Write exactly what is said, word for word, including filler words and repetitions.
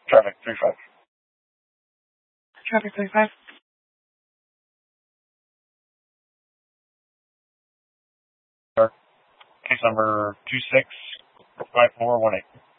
Traffic three five. Traffic three five. Case number two six five four one eight.